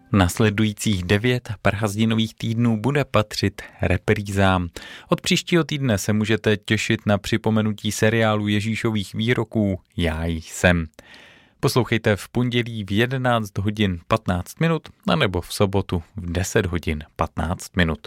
Nasledujících 9 prázdninových týdnů bude patřit reprízám. Od příštího týdne se můžete těšit na připomenutí seriálu Ježíšových výroků Já jsem. Poslouchejte v pondělí v 11 hodin 15 minut, anebo v sobotu v 10 hodin 15 minut.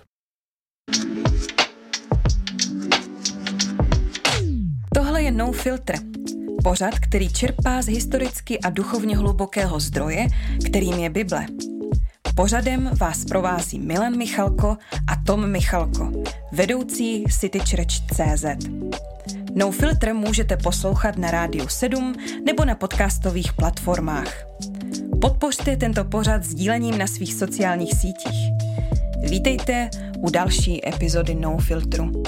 Tohle je No Filter. Pořad, který čerpá z historicky a duchovně hlubokého zdroje, kterým je Bible. Pořadem vás provází Milan Michalko a Tom Michalko, vedoucí citychurch.cz. No Filter můžete poslouchat na Rádiu 7 nebo na podcastových platformách. Podpořte tento pořad sdílením na svých sociálních sítích. Vítejte u další epizody No Filtru.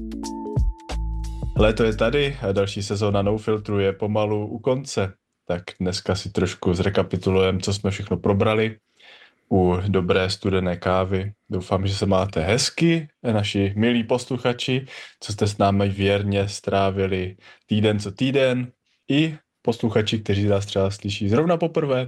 Léto je tady a další sezóna No Filtru je pomalu u konce. Tak dneska si trošku zrekapitulujeme, co jsme všechno probrali u dobré studené kávy. Doufám, že se máte hezky, naši milí posluchači, co jste s námi věrně strávili týden co týden, i posluchači, kteří nás třeba slyší zrovna poprvé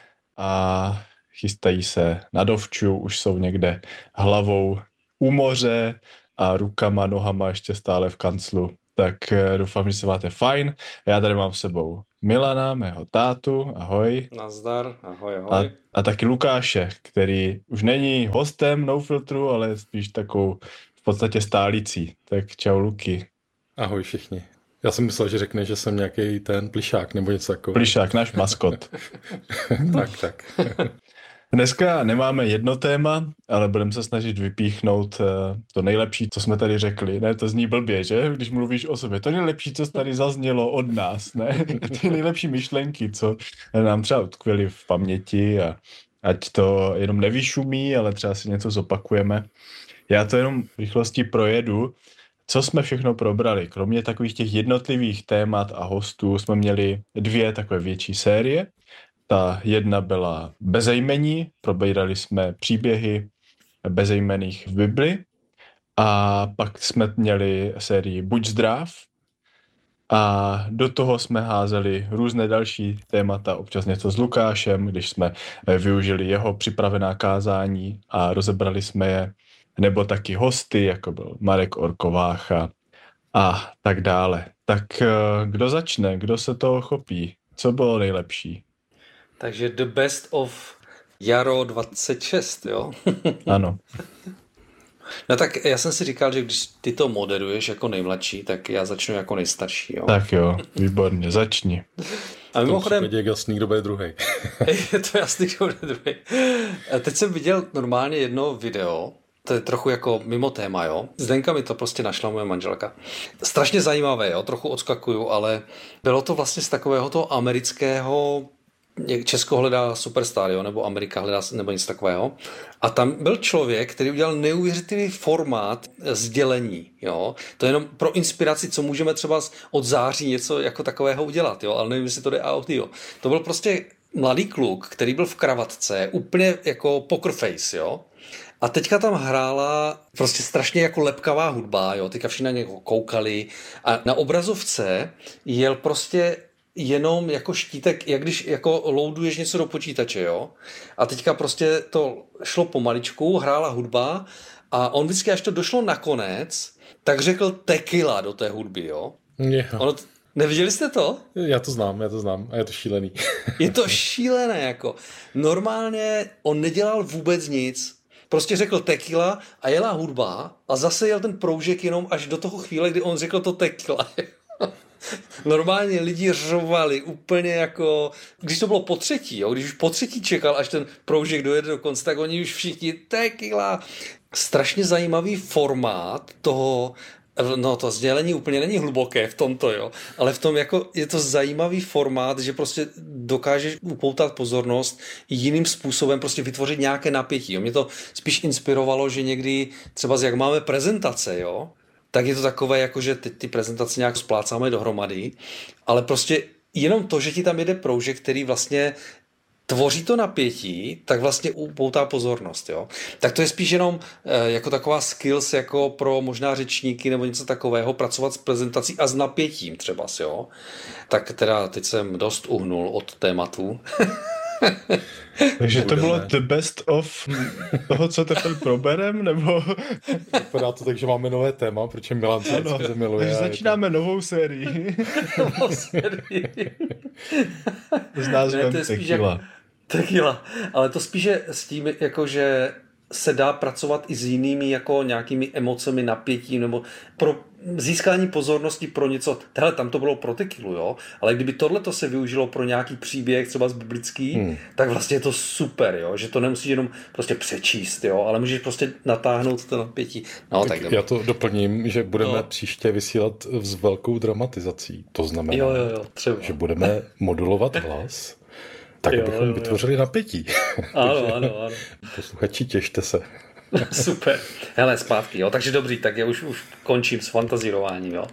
a chystají se na dovču, už jsou někde hlavou u moře a rukama, nohama ještě stále v kanclu. Tak doufám, že se máte fajn. Já tady mám s sebou Milana, mého tátu, ahoj. Nazdar, ahoj. A taky Lukáše, který už není hostem No Filtru, ale spíš takovou v podstatě stálicí. Tak čau Luky. Ahoj všichni. Já jsem myslel, že řekne, že jsem nějaký ten plišák nebo něco takového. Plišák, náš maskot. tak. Dneska nemáme jedno téma, ale budeme se snažit vypíchnout to nejlepší, co jsme tady řekli. Ne, to zní blbě, že? Když mluvíš o sobě. To nejlepší, co tady zaznělo od nás, ne? Ty nejlepší myšlenky, co nám třeba utkvěly v paměti a ať to jenom nevyšumí, ale třeba si něco zopakujeme. Já to jenom v rychlosti projedu. Co jsme všechno probrali? Kromě takových těch jednotlivých témat a hostů jsme měli 2 takové větší série. Ta jedna byla bezejmení, probírali jsme příběhy bezejmenných v Bibli a pak jsme měli sérii Buď zdrav a do toho jsme házeli různé další témata, občas něco s Lukášem, když jsme využili jeho připravená kázání a rozebrali jsme je, nebo taky hosty, jako byl Marek Orkovácha a tak dále. Tak kdo začne, kdo se toho chopí? Co bylo nejlepší? Takže the best of jaro 26, jo? Ano. No tak já jsem si říkal, že když ty to moderuješ jako nejmladší, tak já začnu jako nejstarší, jo? Tak jo, výborně, začni. A mimochodem... je jasný, kdo bude druhý. Je to jasný, kdo bude druhý. Teď jsem viděl normálně jedno video, to je trochu jako mimo téma, jo. Zdenka mi to prostě našla moje manželka. Strašně zajímavé, jo, trochu odskakuju, ale bylo to vlastně z takového toho amerického... Česko hledá superstar, jo, nebo Amerika hledá, nebo něco takového. A tam byl člověk, který udělal neuvěřitelný formát sdělení, jo. To je jenom pro inspiraci, co můžeme třeba od září něco jako takového udělat, jo, ale nevím, jestli to jde audio. To byl prostě mladý kluk, který byl v kravatce, úplně jako poker face, jo. A teďka tam hrála prostě strašně jako lepkavá hudba, jo, teďka všichni na něho koukali a na obrazovce jel prostě jenom jako štítek, jak když jako loaduješ něco do počítače, jo. A teďka prostě to šlo pomaličku, hrála hudba a on vždycky, až to došlo nakonec, tak řekl tequila do té hudby, jo. Neviděli jste to? Já to znám a je to šílený. Je to šílené, jako. Normálně on nedělal vůbec nic. Prostě řekl tequila a jela hudba a zase jel ten proužek jenom až do toho chvíle, kdy on řekl to tequila. Normálně lidi řvali úplně jako, když to bylo po třetí, jo? Když už po třetí čekal, až ten proužek dojede do konce, tak oni už všichni tequila. Strašně zajímavý formát toho, no to sdělení úplně není hluboké v tomto, jo, ale v tom jako je to zajímavý formát, že prostě dokážeš upoutat pozornost jiným způsobem, prostě vytvořit nějaké napětí, jo. Mě to spíš inspirovalo, že někdy třeba jak máme prezentace, jo, tak je to takové, jako že ty prezentace nějak splácáme dohromady, ale prostě jenom to, že ti tam jede proužek, který vlastně tvoří to napětí, tak vlastně upoutá pozornost, jo. Tak to je spíš jenom jako taková skills jako pro možná řečníky nebo něco takového, pracovat s prezentací a s napětím třeba, jo. Tak teda teď jsem dost uhnul od tématu. Takže to bylo the best of toho, co teďka proberem, nebo? Vypadá to tak, že máme nové téma, protože Milan se miluje. Takže začínáme novou sérii. Novou sérii. S názvem Tequila. Tequila. Ale to spíše s tím, jako že se dá pracovat i s jinými jako nějakými emocemi, napětím nebo pro získání pozornosti pro něco. Hele, tam to bylo pro tequilu, jo? Ale kdyby tohleto se využilo pro nějaký příběh, třeba z biblický, tak vlastně je to super, jo? Že to nemusíš jenom prostě přečíst, jo? Ale můžeš prostě natáhnout to napětí. No, tak já to doplním, že budeme příště vysílat s velkou dramatizací. To znamená, třeba. že budeme modulovat hlas, tak abychom vytvořili napětí. Ano. Posluchači, těšte se. Super. Hele, zpátky, jo. Takže dobrý, tak já už končím s fantazírováním, jo.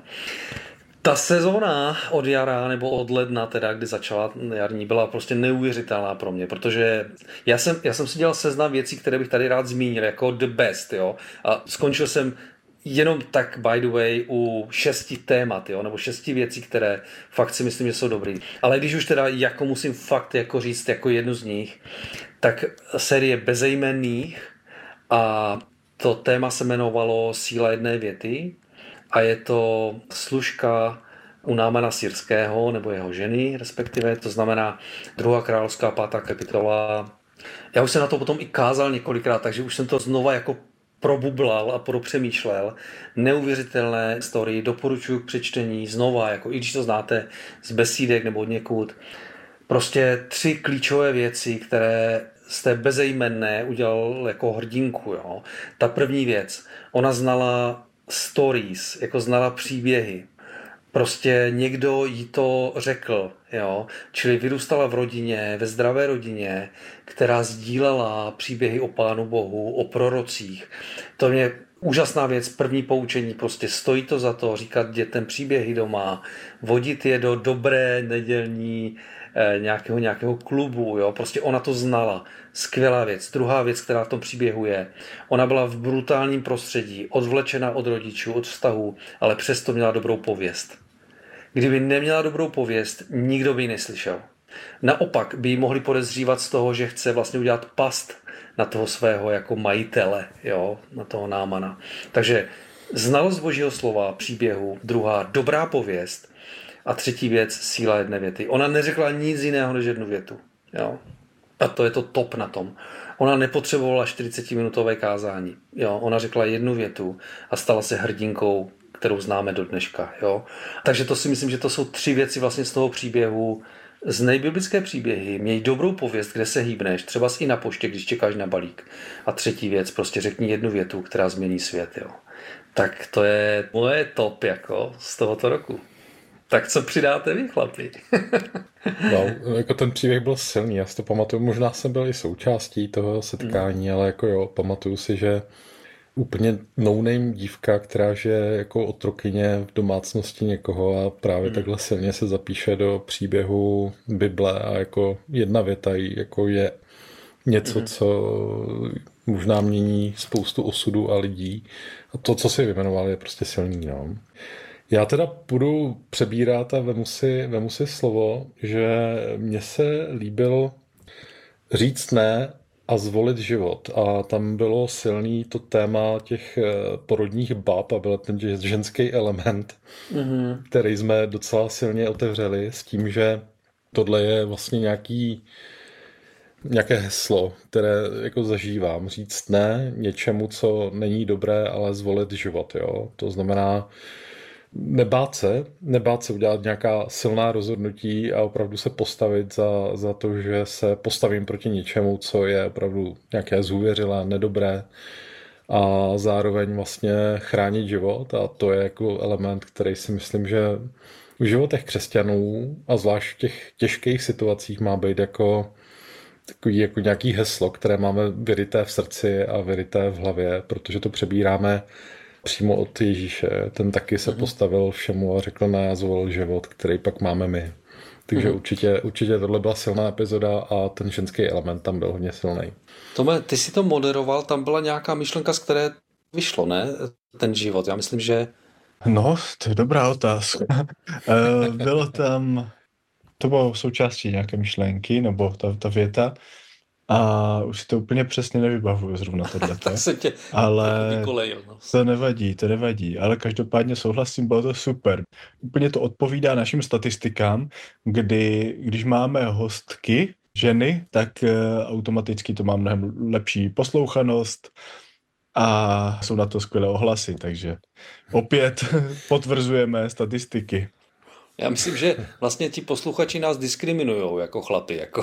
Ta sezóna od jara nebo od ledna, teda, kdy začala jarní, byla prostě neuvěřitelná pro mě, protože já jsem si dělal seznam věcí, které bych tady rád zmínil, jako the best, jo. A skončil jsem jenom tak, by the way, u 6 témat, jo, nebo 6 věcí, které fakt si myslím, že jsou dobrý. Ale když už teda jako musím fakt jako říct jako jednu z nich, tak série Bezejmenných a to téma se jmenovalo Síla jedné věty a je to služka u Námana Syrského, nebo jeho ženy, respektive, to znamená 2. královská 5. kapitola. Já už jsem na to potom i kázal několikrát, takže už jsem to znova jako probublal a propřemýšlel. Neuvěřitelné story, doporučuji k přečtení znova, jako i když to znáte z besídek nebo od někud. Prostě 3 klíčové věci, které z té Bezejmenné udělal jako hrdinku. Jo. Ta první věc, ona znala stories, jako znala příběhy. Prostě někdo jí to řekl, jo. Čili vyrůstala v rodině, ve zdravé rodině, která sdílela příběhy o Pánu Bohu, o prorocích. To mě úžasná věc, první poučení, prostě stojí to za to, říkat dětem příběhy doma, vodit je do dobré nedělní nějakého klubu, jo, prostě ona to znala. Skvělá věc. Druhá věc, která v tom příběhu je, ona byla v brutálním prostředí, odvlečena od rodičů, od vztahů, ale přesto měla dobrou pověst. Kdyby neměla dobrou pověst, nikdo by ji neslyšel. Naopak by ji mohli podezřívat z toho, že chce vlastně udělat past na toho svého jako majitele, jo, na toho Námana. Takže znalost Božího slova, příběhu, druhá dobrá pověst a třetí věc síla jedné věty. Ona neřekla nic jiného než jednu větu, jo. A to je to top na tom. Ona nepotřebovala 40-minutové kázání, jo. Ona řekla jednu větu a stala se hrdinkou, kterou známe do dneška, jo. Takže to si myslím, že to jsou 3 věci vlastně z toho příběhu. Z nejbiblické příběhy měj dobrou pověst, kde se hýbneš, třeba i na poště, když čekáš na balík. A třetí věc, prostě řekni jednu větu, která změní svět, jo. Tak to je moje top jako z tohoto roku. Tak co přidáte vy, chlapi? No, jako ten příběh byl silný, já si to pamatuju, možná jsem byl i součástí toho setkání, ale jako jo, pamatuju si, že úplně no-name dívka, která žije jako otrokyně v domácnosti někoho a právě takhle silně se zapíše do příběhu Bible a jako jedna věta jako je něco, co možná mění spoustu osudů a lidí. A to, co si vyjmenoval, je prostě silný. No. Já teda budu přebírat a vemu si slovo, že mně se líbil říct ne a zvolit život. A tam bylo silný to téma těch porodních bab a byl ten ženský element, který jsme docela silně otevřeli s tím, že tohle je vlastně nějaké heslo, které jako zažívám. Říct ne něčemu, co není dobré, ale zvolit život. Jo? To znamená nebát se udělat nějaká silná rozhodnutí a opravdu se postavit za to, že se postavím proti něčemu, co je opravdu nějaké zhůvěřilé, nedobré a zároveň vlastně chránit život a to je jako element, který si myslím, že v životech křesťanů a zvlášť v těch těžkých situacích má být jako takový jako nějaký heslo, které máme vyryté v srdci a vyryté v hlavě, protože to přebíráme přímo od Ježíše. Ten taky se postavil všemu a řekl ne, já zvolil život, který pak máme my. Takže určitě tohle byla silná epizoda a ten ženský element tam byl hodně silný. Tome, ty si to moderoval, tam byla nějaká myšlenka, z které vyšlo, ne? Ten život. Já myslím, že... No, to je dobrá otázka. Bylo tam to bylo součástí nějaké myšlenky, nebo ta věta. A už si to úplně přesně nevybavuju zrovna tohleto. Tak se tě ale vykolejil. No. To nevadí, ale každopádně souhlasím, bylo to super. Úplně to odpovídá našim statistikám, když máme hostky, ženy, tak automaticky to má mnohem lepší poslouchanost a jsou na to skvělé ohlasy, takže opět potvrzujeme statistiky. Já myslím, že vlastně ti posluchači nás diskriminujou jako chlapi, jako,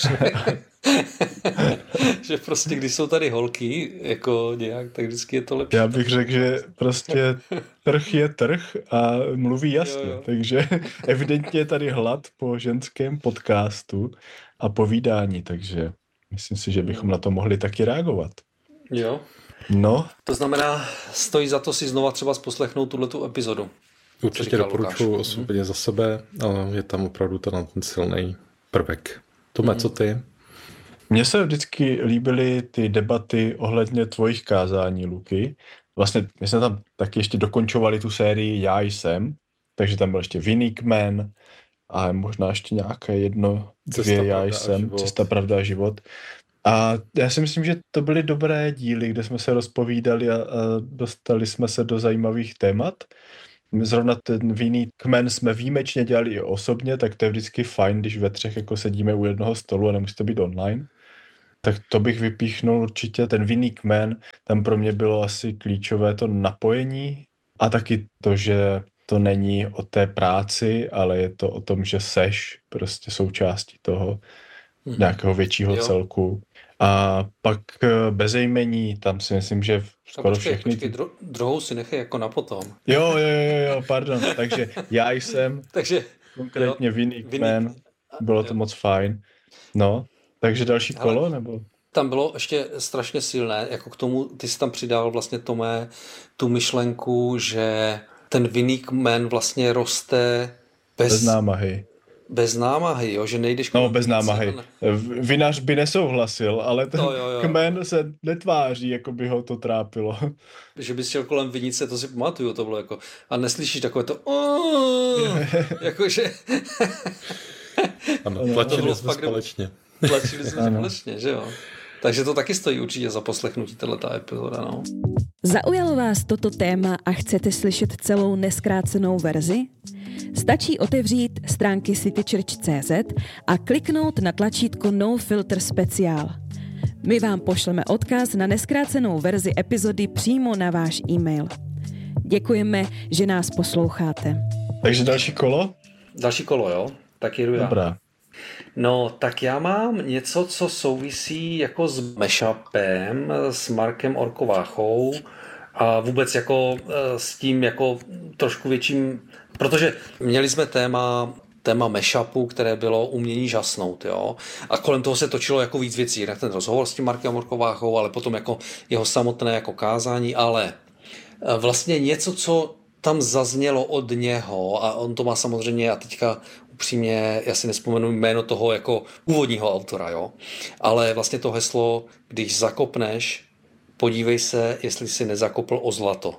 že prostě když jsou tady holky, jako nějak, tak vždycky je to lepší. Já bych řekl, že prostě trh je trh a mluví jasně, jo. Takže evidentně je tady hlad po ženském podcastu a povídání, takže myslím si, že bychom na to mohli taky reagovat. Jo. No. To znamená, stojí za to si znova třeba poslechnout tuhletu epizodu. Určitě doporučuji osobně za sebe, ale je tam opravdu ten silný prvek. Tome, co ty? Mně se vždycky líbily ty debaty ohledně tvojich kázání, Luky. Vlastně my jsme tam taky ještě dokončovali tu sérii Já jsem, takže tam byl ještě Winning Man a možná ještě nějaké dvě Já jsem, Cesta, pravda a život. A já si myslím, že to byly dobré díly, kde jsme se rozpovídali a dostali jsme se do zajímavých témat. Zrovna ten Winning Man jsme výjimečně dělali i osobně, tak to je vždycky fajn, když ve třech jako sedíme u jednoho stolu a nemusí to být online. Tak to bych vypíchnul určitě. Ten Winning Man, tam pro mě bylo asi klíčové to napojení a taky to, že to není o té práci, ale je to o tom, že seš prostě součástí toho nějakého většího celku. A pak bezejmení, tam si myslím, že skoro všechny... Druhou si nechej jako na potom. Jo, pardon. Takže Já jsem, konkrétně Winning Man, bylo to moc fajn. No, takže další kolo, nebo... Tam bylo ještě strašně silné, jako k tomu, ty jsi tam přidal vlastně tu myšlenku, že ten Winning Man vlastně roste bez námahy. Bez námahy, jo, že nejdeš... No, bez námahy. Vinař by nesouhlasil, ale ten kmen se netváří, jako by ho to trápilo. Že bys šel kolem vinice, to si pamatuju, to bylo jako... A neslyšíš takové to... jakože... Ano, tlačili jsme společně. Tlačili jsme společně, že jo. Takže to taky stojí určitě za poslechnutí tato epizoda, no. Zaujalo vás toto téma a chcete slyšet celou nezkrácenou verzi? Stačí otevřít stránky citychurch.cz a kliknout na tlačítko No Filter Speciál. My vám pošleme odkaz na nezkrácenou verzi epizody přímo na váš e-mail. Děkujeme, že nás posloucháte. Takže další kolo? Další kolo, jo? Tak jedu já. Dobrá. No, tak já mám něco, co souvisí jako s mashupem, s Markem Orkováchou a vůbec jako s tím jako trošku větším, protože měli jsme téma mashupu, které bylo umění žasnout, jo. A kolem toho se točilo jako víc věcí, jednak ten rozhovor s tím Markem Orkováchou, ale potom jako jeho samotné jako kázání, ale vlastně něco, co tam zaznělo od něho a on to má samozřejmě a teďka upřímně, já si nespomenu jméno toho jako původního autora, jo. Ale vlastně to heslo, když zakopneš, podívej se, jestli si nezakopl o zlato.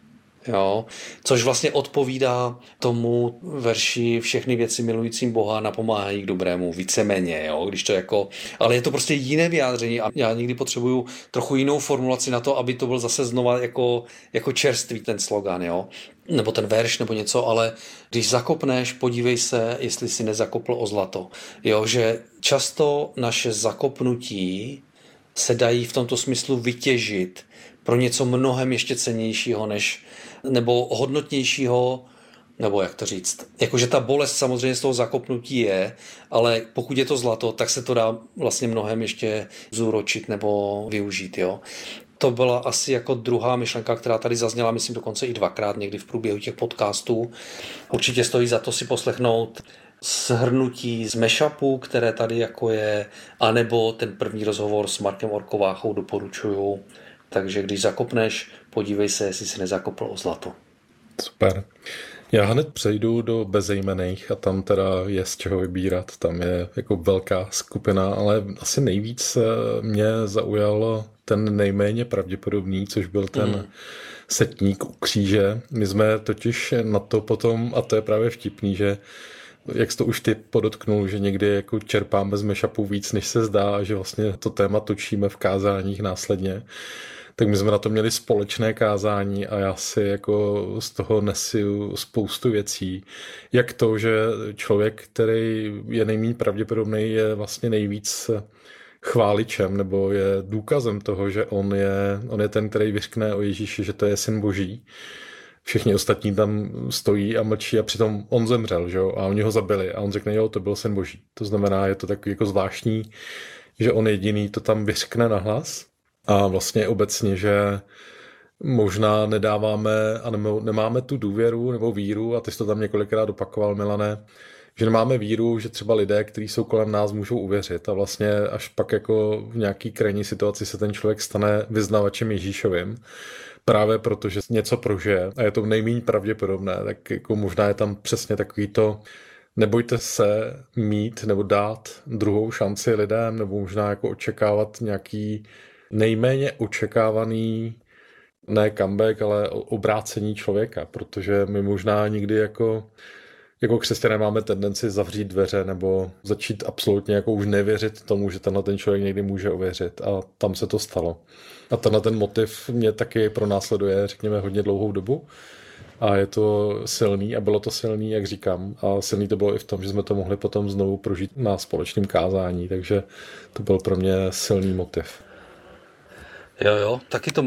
Jo, což vlastně odpovídá tomu verši všechny věci milujícím Boha napomáhají k dobrému, víceméně, jo, když to jako, ale je to prostě jiné vyjádření a já někdy potřebuju trochu jinou formulaci na to, aby to byl zase znova jako čerstvý ten slogan, jo, nebo ten verš nebo něco, ale když zakopneš, podívej se, jestli si nezakopl o zlato, jo, že často naše zakopnutí se dají v tomto smyslu vytěžit pro něco mnohem ještě cennějšího nebo hodnotnějšího, nebo jak to říct. Jakože ta bolest samozřejmě z toho zakopnutí je, ale pokud je to zlato, tak se to dá vlastně mnohem ještě zúročit nebo využít, jo. To byla asi jako druhá myšlenka, která tady zazněla, myslím dokonce i dvakrát někdy v průběhu těch podcastů. Určitě stojí za to si poslechnout shrnutí z mashupu, které tady jako je, anebo ten první rozhovor s Markem Orkováchou doporučuju. Takže když zakopneš, podívej se, jestli si nezakopl o zlato. Super. Já hned přejdu do bezejmenných a tam teda je z čeho vybírat. Tam je jako velká skupina, ale asi nejvíc mě zaujal ten nejméně pravděpodobný, což byl ten setník u kříže. My jsme totiž na to potom, a to je právě vtipný, že jak jsi to už ty podotknul, že někdy jako čerpáme z mashupu víc, než se zdá, a že vlastně to téma točíme v kázáních následně. Tak my jsme na to měli společné kázání a já si jako z toho nesu spoustu věcí. Jak to, že člověk, který je nejméně pravděpodobný, je vlastně nejvíc chváličem, nebo je důkazem toho, že on je ten, který vyřkne o Ježíši, že to je syn Boží. Všichni ostatní tam stojí a mlčí a přitom on zemřel, že jo? A oni ho zabili a on řekne, jo, to byl syn Boží. To znamená, je to takový jako zvláštní, že on jediný to tam vyřkne nahlas. A vlastně obecně, že možná nedáváme a nemáme tu důvěru nebo víru, a ty jsi to tam několikrát opakoval, Milane, že nemáme víru, že třeba lidé, kteří jsou kolem nás, můžou uvěřit, a vlastně až pak jako v nějaký krajní situaci se ten člověk stane vyznavačem Ježíšovým, právě protože něco prožije a je to nejméně pravděpodobné, tak jako možná je tam přesně takový to, nebojte se mít nebo dát druhou šanci lidem, nebo možná jako očekávat nějaký nejméně očekávaný, ne comeback, ale obrácení člověka, protože my možná někdy jako křesťané máme tendenci zavřít dveře nebo začít absolutně jako už nevěřit tomu, že tenhle ten člověk někdy může uvěřit, a tam se to stalo. A tenhle ten motiv mě taky pronásleduje, řekněme, hodně dlouhou dobu a je to silný a bylo to silný, jak říkám, a silný to bylo i v tom, že jsme to mohli potom znovu prožít na společném kázání, takže to byl pro mě silný motiv. Jo, taky to